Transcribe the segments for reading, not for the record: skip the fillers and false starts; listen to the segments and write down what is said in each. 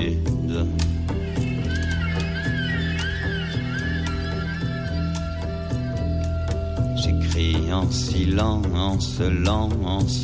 solitude. J'écris en silence, lance,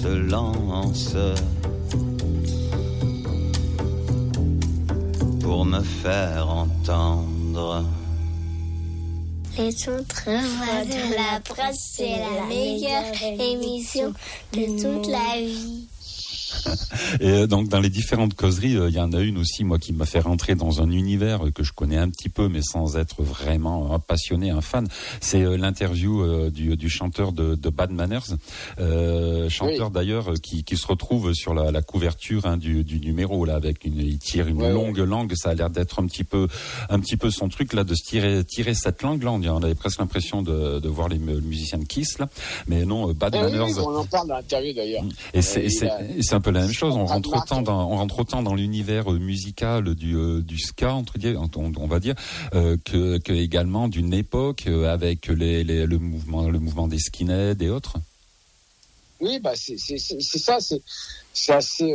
pour me faire entendre. Les autres voix de la presse, c'est la meilleure émission de toute la vie. Et donc dans les différentes causeries, il y en a une aussi moi qui m'a fait rentrer dans un univers que je connais un petit peu mais sans être vraiment un passionné, un fan. C'est l'interview du chanteur de Bad Manners, chanteur d'ailleurs qui se retrouve sur la couverture du numéro là avec il tire une longue langue. Ça a l'air d'être un petit peu son truc là de se tirer cette langue là. On avait presque l'impression de voir les musiciens de Kiss là, mais non Bad Manners. Oui, on en parle dans l'interview d'ailleurs. Et c'est un peu la même chose. On rentre autant dans l'univers musical du ska on va dire que également d'une époque avec le mouvement des skinheads et autres. Oui, bah c'est ça, c'est assez.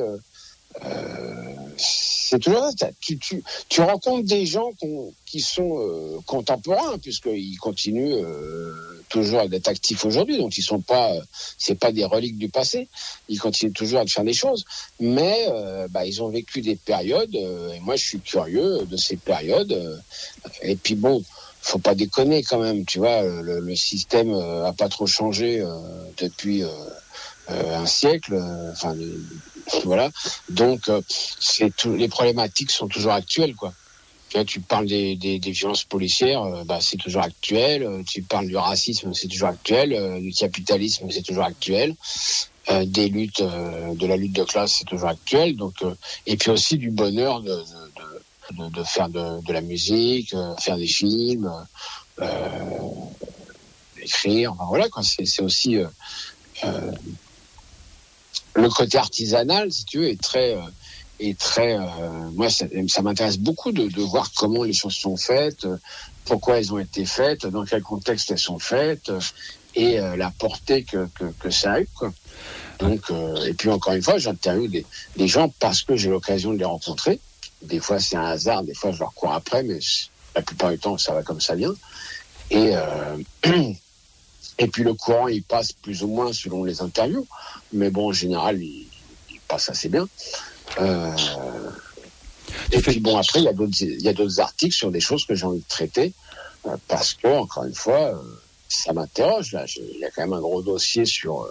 C'est toujours ça. Tu rencontres des gens qui sont contemporains puisqu'ils continuent toujours d'être actifs aujourd'hui, donc ils sont pas, c'est pas des reliques du passé. Ils continuent toujours à faire des choses, mais ils ont vécu des périodes. Et moi, je suis curieux de ces périodes. Et puis bon, faut pas déconner quand même, tu vois. Le système a pas trop changé depuis un siècle. Voilà. Donc, les problématiques sont toujours actuelles, quoi. Tu parles des violences policières, c'est toujours actuel. Tu parles du racisme, c'est toujours actuel. Du capitalisme, c'est toujours actuel. Des luttes, de la lutte de classe, c'est toujours actuel. Donc, et puis aussi du bonheur de faire de la musique, faire des films, écrire. Enfin, voilà, quoi. C'est aussi le côté artisanal, si tu veux, est très moi ça m'intéresse beaucoup de voir comment les choses sont faites, pourquoi elles ont été faites, dans quel contexte elles sont faites et la portée que ça a eu, quoi. Donc et puis encore une fois, j'interviewe des gens parce que j'ai l'occasion de les rencontrer. Des fois c'est un hasard, des fois je leur cours après, mais la plupart du temps ça va comme ça vient. Et puis le courant il passe plus ou moins selon les interviews, mais bon en général il passe assez bien. Et puis bon, après il y a d'autres articles sur des choses que j'ai envie de traiter parce que encore une fois ça m'interroge là. Il y a quand même un gros dossier sur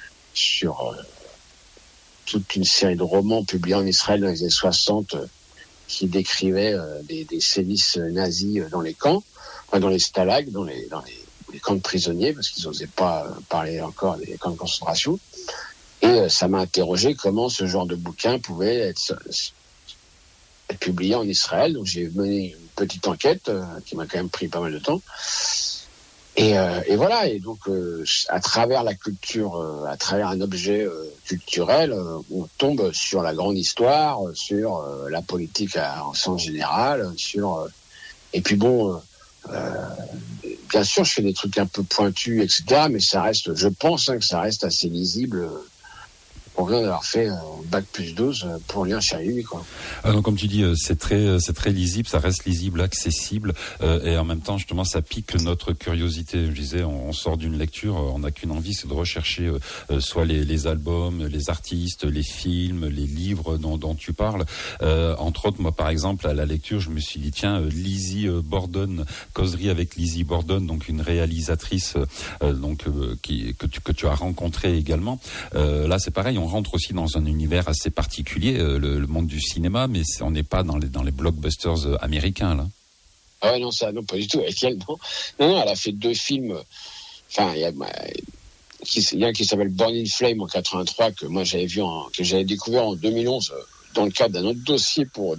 toute une série de romans publiés en Israël dans les années 60 qui décrivaient des sévices nazis dans les camps, dans les stalags, dans les camps de prisonniers, parce qu'ils n'osaient pas parler encore des camps de concentration. Et ça m'a interrogé comment ce genre de bouquin pouvait être publié en Israël. Donc j'ai mené une petite enquête qui m'a quand même pris pas mal de temps. Et voilà. Et donc à travers la culture, à travers un objet culturel, on tombe sur la grande histoire, sur la politique en sens général, et puis bon. Bien sûr, je fais des trucs un peu pointus, etc. Mais ça reste, je pense que ça reste assez lisible. On vient d'avoir fait bac plus 12 pour lire Charlie, quoi. Donc, comme tu dis, c'est très lisible, ça reste lisible, accessible, et en même temps, justement, ça pique notre curiosité. Je disais, on sort d'une lecture, on n'a qu'une envie, c'est de rechercher soit les albums, les artistes, les films, les livres dont tu parles. Entre autres, moi, par exemple, à la lecture, je me suis dit, tiens, Lizzie Borden, causerie avec Lizzie Borden, donc une réalisatrice, que tu as rencontrée également. Là, c'est pareil, on rentre aussi dans un univers assez particulier, le monde du cinéma, mais on n'est pas dans les blockbusters américains, là. Ah ouais, non, non, pas du tout. Avec elle, non, elle a fait 2 films. Enfin, il y a un qui s'appelle Born in Flame en 83 que moi que j'avais découvert en 2011 dans le cadre d'un autre dossier pour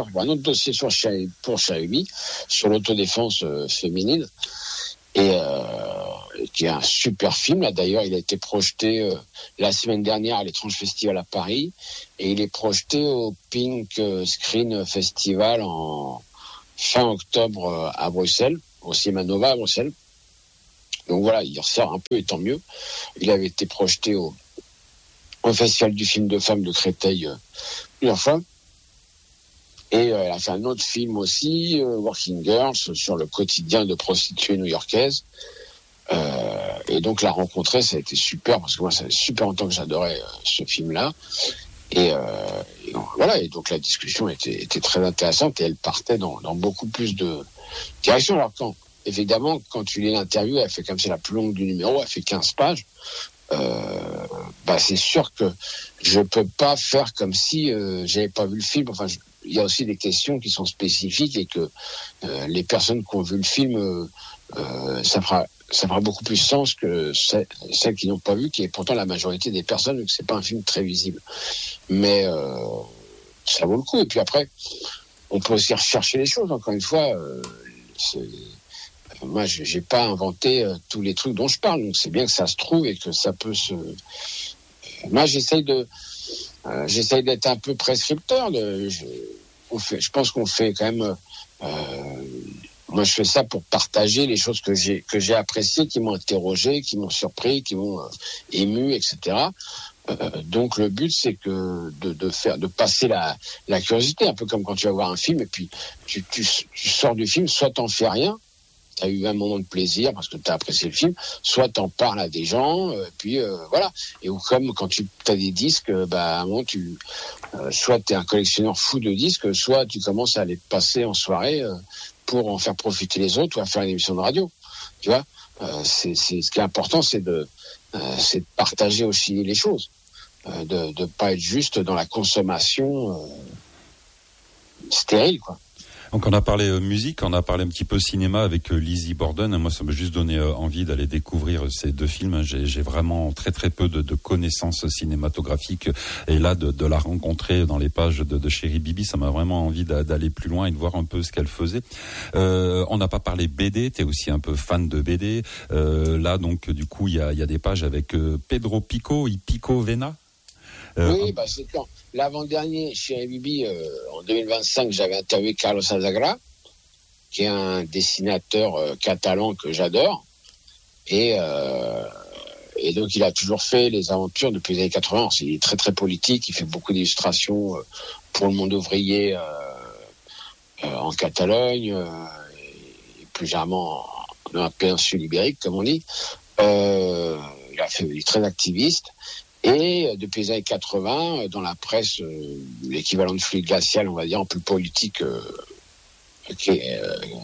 Xiaomi sur l'autodéfense féminine. Et qui est un super film. Là, d'ailleurs, il a été projeté la semaine dernière à l'Étrange Festival à Paris, et il est projeté au Pink Screen Festival en fin octobre à Bruxelles, au Cinéma Nova à Bruxelles. Donc voilà, il ressort un peu, et tant mieux. Il avait été projeté au Festival du film de femmes de Créteil plusieurs fois. Et elle a fait un autre film aussi, Working Girls, sur le quotidien de prostituées new-yorkaises. Et donc la rencontrer, ça a été super, parce que moi, ça fait super longtemps que j'adorais ce film-là. Et voilà, et donc la discussion était très intéressante, et elle partait dans beaucoup plus de directions. Alors évidemment, quand tu lis l'interview, elle fait comme c'est la plus longue du numéro, elle fait 15 pages. C'est sûr que je peux pas faire comme si j'avais pas vu le film. Enfin, il y a aussi des questions qui sont spécifiques, et que les personnes qui ont vu le film, ça fera beaucoup plus sens que celles qui n'ont pas vu, qui est pourtant la majorité des personnes, vu que c'est pas un film très visible. Mais ça vaut le coup. Et puis après, on peut aussi rechercher les choses. Encore une fois, moi, j'ai pas inventé tous les trucs dont je parle. Donc c'est bien que ça se trouve et que ça peut se. Moi, j'essaye d'être un peu prescripteur. Je pense qu'on fait quand même. Moi, je fais ça pour partager les choses que j'ai appréciées, qui m'ont interrogé, qui m'ont surpris, qui m'ont ému, etc. Donc le but, c'est que de passer la curiosité, un peu comme quand tu vas voir un film et puis tu sors du film, soit t'en fais rien, t'as eu un moment de plaisir parce que t'as apprécié le film, soit t'en parles à des gens, puis voilà. Et ou comme quand tu as des disques, à un moment soit t'es un collectionneur fou de disques, soit tu commences à les passer en soirée pour en faire profiter les autres, ou à faire une émission de radio. Tu vois, c'est ce qui est important, c'est de partager aussi les choses, de pas être juste dans la consommation stérile, quoi. Donc on a parlé musique, on a parlé un petit peu cinéma avec Lizzie Borden. Moi, ça m'a juste donné envie d'aller découvrir ces deux films. J'ai vraiment très très peu de connaissances cinématographiques, et là de la rencontrer dans les pages de Chérie Bibi, ça m'a vraiment envie d'aller plus loin et de voir un peu ce qu'elle faisait. On n'a pas parlé BD, t'es aussi un peu fan de BD. Là donc du coup il y a des pages avec Pedro Pico Vena. Oui, c'est quand l'avant-dernier Chérie Bibi, en 2025, j'avais interviewé Carlos Azagra, qui est un dessinateur catalan que j'adore, et donc il a toujours fait les aventures depuis les années 80. Il est très très politique, il fait beaucoup d'illustrations pour le monde ouvrier en Catalogne, et plus généralement dans la péninsule ibérique, comme on dit. Il est très activiste. Et depuis les années 80, dans la presse, l'équivalent de fluide glacial, on va dire, en plus politique, qui est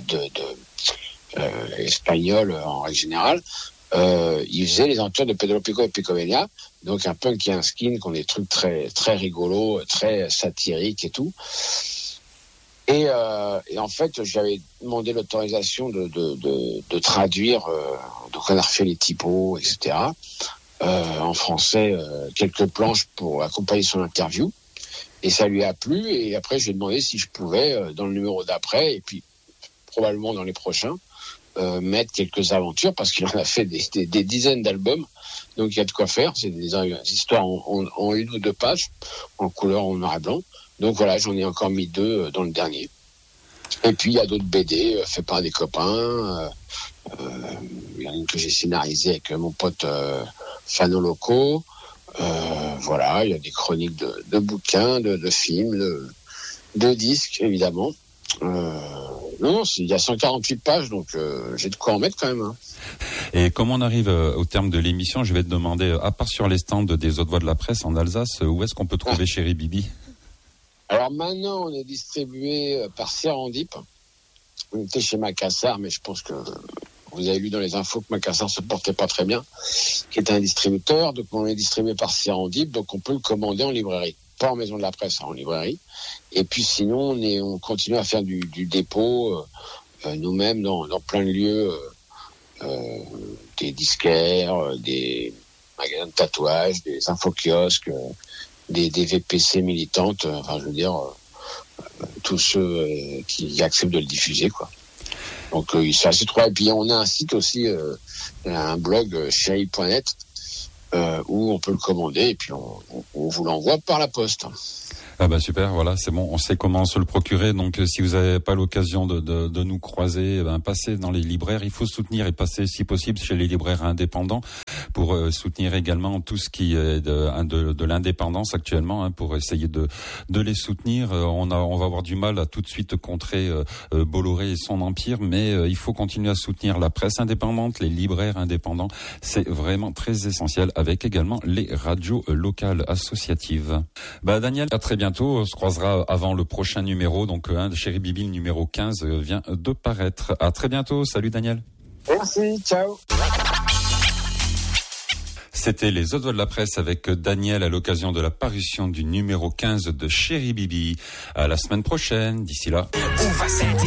espagnol en règle générale, il faisait les aventures de Pedro Pico et Pico Vena, donc un punk et un skin, qui ont des trucs très très rigolos, très satiriques et tout. Et en fait, j'avais demandé l'autorisation de traduire, donc on a refait les typos, etc., en français, quelques planches pour accompagner son interview, et ça lui a plu. Et après, j'ai demandé si je pouvais, dans le numéro d'après, et puis probablement dans les prochains, mettre quelques aventures, parce qu'il en a fait des dizaines d'albums, donc il y a de quoi faire. C'est des histoires en une ou deux pages, en couleur, en noir et blanc. Donc voilà, j'en ai encore mis 2 dans le dernier. Et puis il y a d'autres BD faits par des copains. Il y en a une que j'ai scénarisée avec mon pote Fano Loco. Voilà, il y a des chroniques de bouquins, de films, de disques, évidemment. Il y a 148 pages, donc j'ai de quoi en mettre quand même. Hein. Et comme on arrive au terme de l'émission, je vais te demander, à part sur les stands des autres voix de la presse en Alsace, où est-ce qu'on peut trouver Chérie Bibi ? Alors maintenant, on est distribué par Serendip. On était chez Macassar, mais je pense que vous avez lu dans les infos que Macassar se portait pas très bien, qui est un distributeur. Donc on est distribué par Serendip, donc on peut le commander en librairie, pas en maison de la presse, en librairie. Et puis sinon, on continue à faire du dépôt nous-mêmes dans plein de lieux, des disquaires, des magasins de tatouage, des infokiosques, des VPC militantes, enfin je veux dire tous ceux qui acceptent de le diffuser, quoi. Donc c'est assez trop. Et puis on a un site aussi, un blog chérie.net, où on peut le commander, et puis on vous l'envoie par la poste. Ah bah super, voilà, c'est bon, on sait comment se le procurer. Donc si vous n'avez pas l'occasion de nous croiser, passez dans les libraires. Il faut soutenir et passer si possible chez les libraires indépendants pour soutenir également tout ce qui est de l'indépendance actuellement, pour essayer de les soutenir. On va avoir du mal à tout de suite contrer Bolloré et son empire, mais il faut continuer à soutenir la presse indépendante, les libraires indépendants. C'est vraiment très essentiel, avec également les radios locales associatives. Daniel, à très bientôt. On se croisera avant le prochain numéro. Donc, Chéri Bibi, le numéro 15 vient de paraître. À très bientôt. Salut Daniel. Merci, ciao. C'était les autres voix de la presse avec Daniel à l'occasion de la parution du numéro 15 de Chéri Bibi. À la semaine prochaine. D'ici là.